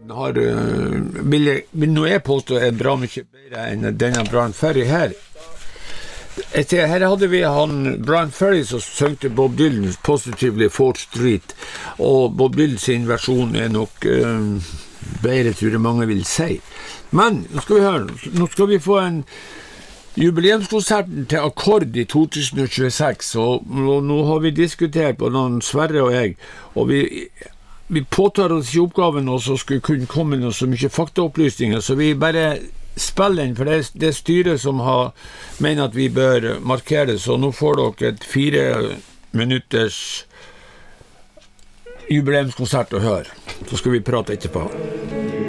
vil nå jeg påstå bra mye bedre enn denne Bryan Ferry her. Her hadde vi Bryan Ferry som søngte Bob Dylan Positively 4th Street, og Bob Dylan sin versjon nok bedre, tror jeg mange vil si. Men, nå skal vi høre, nå skal vi få en jubileumskonserten til Akkord i 2026, og nå har vi diskutert på noen Sverre og jeg, og vi påtar oss ikke oppgaven og så skulle kunne komme med så mye faktaopplysninger, så vi bare spiller den, for det styret som mener at vi bør markere det, så nå får dere et 4 minutters jubileumskonsert å høre. Så skal vi prate etterpå.